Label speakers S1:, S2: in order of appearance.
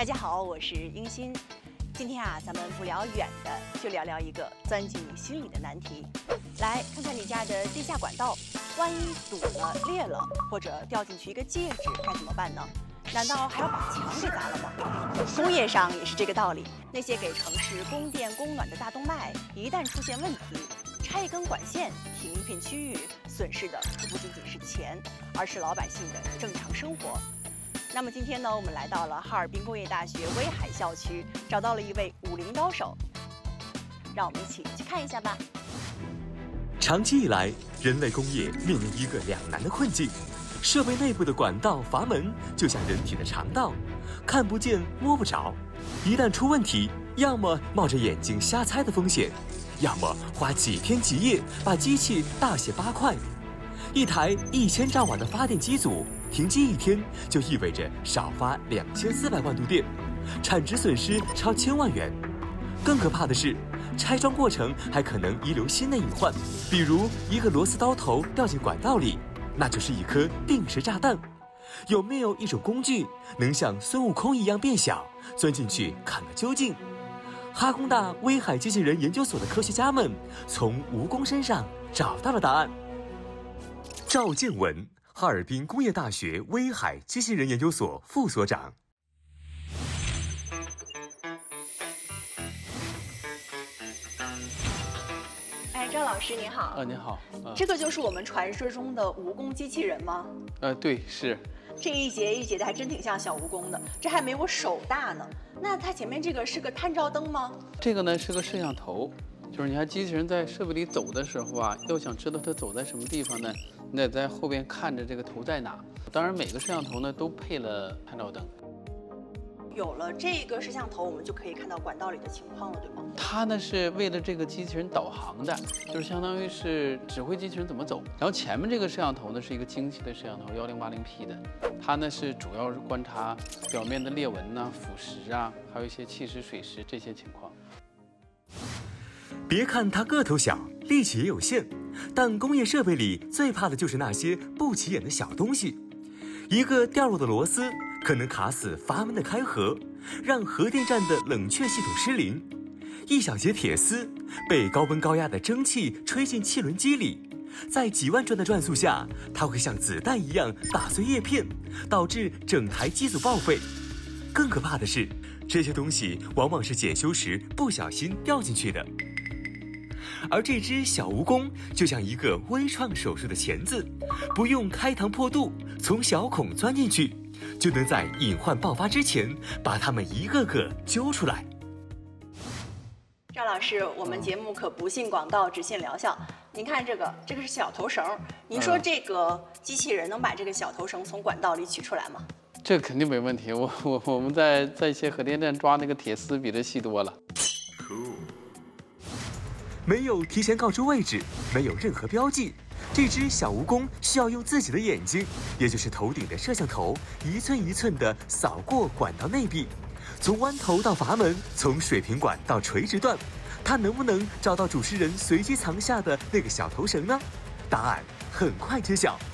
S1: 大家好，我是英欣。今天咱们不聊远的，就聊聊一个钻进你心里的难题。来看看你家的地下管道，万一堵了、裂了，或者掉进去一个戒指，该怎么办呢？难道还要把墙给砸了吗？工业上也是这个道理。那些给城市供电供暖的大动脉，一旦出现问题，拆一根管线，停一片区域，损失的不仅仅是钱，而是老百姓的正常生活。那么今天呢，我们来到了哈尔滨工业大学威海校区，找到了一位武林高手，让我们一起去看一下吧。
S2: 长期以来，人类工业面临一个两难的困境：设备内部的管道阀门就像人体的肠道，看不见摸不着，一旦出问题，要么冒着眼睛瞎猜的风险，要么花几天几夜把机器大卸八块。一台1000兆瓦的发电机组停机一天，就意味着少发2400万度电，产值损失超1000万元。更可怕的是，拆装过程还可能遗留新的隐患，比如一个螺丝刀头掉进管道里，那就是一颗定时炸弹。有没有一种工具能像孙悟空一样变小，钻进去看个究竟？哈工大威海机器人研究所的科学家们从蜈蚣身上找到了答案。赵建文，哈尔滨工业大学威海机器人研究所副所长。
S1: 赵老师您好。
S3: 您好。
S1: 这个就是我们传说中的蜈蚣机器人吗？
S3: 对，是。
S1: 这一节一节的还真挺像小蜈蚣的，这还没我手大呢。那它前面这个是个探照灯吗？
S3: 这个呢是个摄像头，就是你看机器人在设备里走的时候要想知道它走在什么地方呢，你得在后边看着这个头在哪。当然每个摄像头呢都配了探照灯。
S1: 有了这个摄像头，我们就可以看到管道里的情况了，对吗？
S3: 它呢是为了这个机器人导航的，就是相当于是指挥机器人怎么走。然后前面这个摄像头呢是一个精细的摄像头，1080P 的，它呢是主要是观察表面的裂纹腐蚀还有一些气蚀、水蚀这些情况。
S2: 别看它个头小，力气也有限，但工业设备里最怕的就是那些不起眼的小东西。一个掉落的螺丝可能卡死阀门的开合，让核电站的冷却系统失灵；一小节铁丝被高温高压的蒸汽吹进汽轮机里，在几万转的转速下，它会像子弹一样打碎叶片，导致整台机组报废。更可怕的是，这些东西往往是检修时不小心掉进去的。而这只小蜈蚣就像一个微创手术的钳子，不用开膛破肚，从小孔钻进去，就能在隐患爆发之前把它们一个个揪出来。
S1: 赵老师，我们节目可不信广告，只信疗效。您看这个是小头绳，您说这个机器人能把这个小头绳从管道里取出来吗？
S3: 这肯定没问题，我们在一些核电站抓那个铁丝比这细多了。
S2: 没有提前告知位置，没有任何标记，这只小蜈蚣需要用自己的眼睛，也就是头顶的摄像头，一寸一寸地扫过管道内壁，从弯头到阀门，从水平管到垂直段，它能不能找到主持人随机藏下的那个小头绳呢？答案很快揭晓。